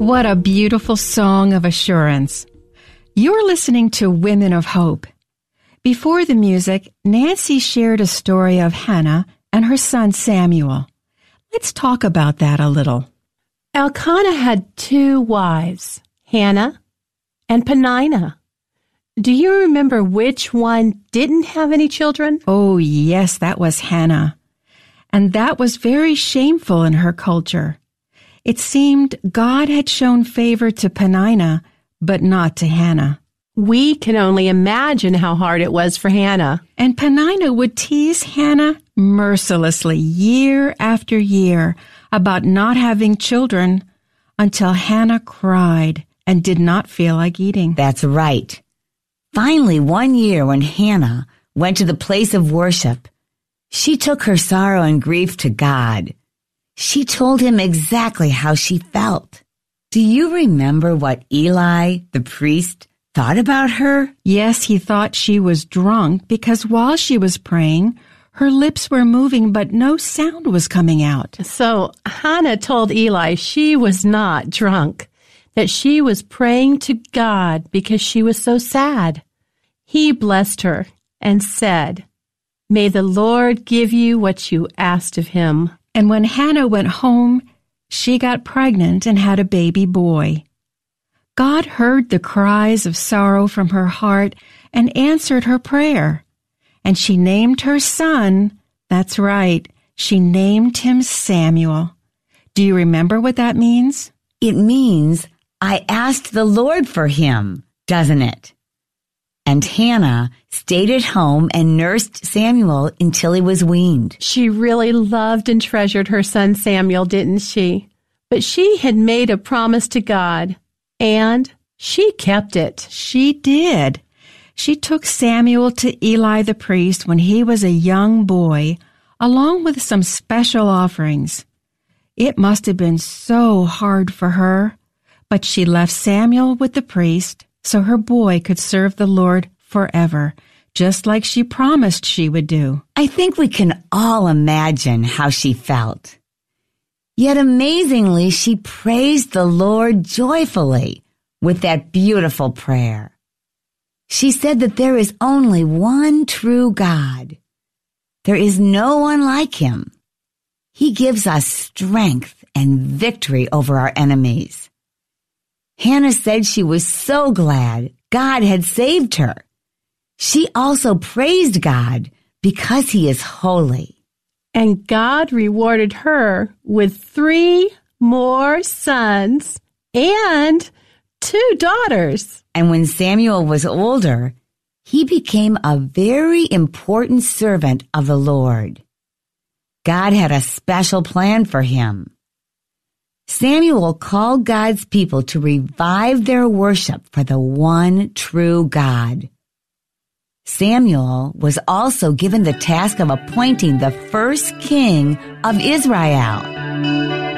What a beautiful song of assurance. You're listening to Women of Hope. Before the music, Nancy shared a story of Hannah and her son Samuel. Let's talk about that a little. Elkanah had 2 wives, Hannah and Peninnah. Do you remember which one didn't have any children? Oh, yes, that was Hannah. And that was very shameful in her culture. It seemed God had shown favor to Peninnah, but not to Hannah. We can only imagine how hard it was for Hannah. And Peninnah would tease Hannah mercilessly year after year about not having children until Hannah cried and did not feel like eating. That's right. Finally, one year when Hannah went to the place of worship, she took her sorrow and grief to God. She told him exactly how she felt. Do you remember what Eli, the priest, thought about her? Yes, he thought she was drunk because while she was praying, her lips were moving but no sound was coming out. So Hannah told Eli she was not drunk, that she was praying to God because she was so sad. He blessed her and said, "May the Lord give you what you asked of him." And when Hannah went home, she got pregnant and had a baby boy. God heard the cries of sorrow from her heart and answered her prayer. And she named her son, that's right, she named him Samuel. Do you remember what that means? It means I asked the Lord for him, doesn't it? And Hannah stayed at home and nursed Samuel until he was weaned. She really loved and treasured her son Samuel, didn't she? But she had made a promise to God, and she kept it. She did. She took Samuel to Eli the priest when he was a young boy, along with some special offerings. It must have been so hard for her, but she left Samuel with the priest so her boy could serve the Lord forever, just like she promised she would do. I think we can all imagine how she felt. Yet amazingly, she praised the Lord joyfully with that beautiful prayer. She said that there is only one true God. There is no one like him. He gives us strength and victory over our enemies. Hannah said she was so glad God had saved her. She also praised God because he is holy. And God rewarded her with 3 more sons and 2 daughters. And when Samuel was older, he became a very important servant of the Lord. God had a special plan for him. Samuel called God's people to revive their worship for the one true God. Samuel was also given the task of appointing the first king of Israel.